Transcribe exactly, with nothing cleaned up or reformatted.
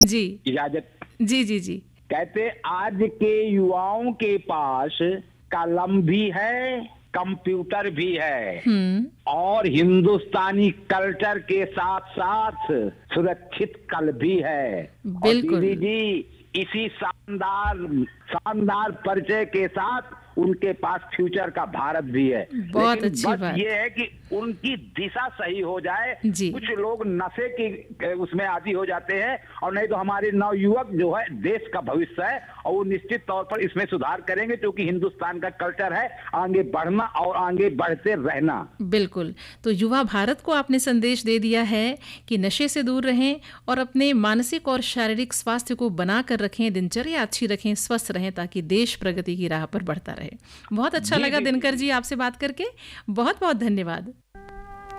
जी इजाजत। जी जी जी। कहते आज के युवाओं के पास कलम भी है, कंप्यूटर भी है, हम्म। और हिंदुस्तानी कल्चर के साथ साथ सुरक्षित कल भी है। और बिल्कुल। दीदी जी, इसी शानदार शानदार परिचय के साथ उनके पास फ्यूचर का भारत भी है। बहुत लेकिन अच्छी बस बात। ये है कि उनकी दिशा सही हो जाए। जी। कुछ लोग नशे की उसमें आदी हो जाते हैं, और नहीं तो हमारे नवयुवक जो है देश का भविष्य है, और वो निश्चित तौर पर इसमें सुधार करेंगे, क्योंकि हिंदुस्तान का कल्चर है आगे बढ़ना और आगे बढ़ते रहना। बिल्कुल। तो युवा भारत को आपने संदेश दे दिया है कि नशे से दूर रहें और अपने मानसिक और शारीरिक स्वास्थ्य को बना कर रखें, दिनचर्या अच्छी रखें, स्वस्थ रहें, ताकि देश प्रगति की राह पर बढ़ता रहे। बहुत अच्छा जी लगा जी दिनकर जी। जी आपसे बात करके। बहुत बहुत धन्यवाद।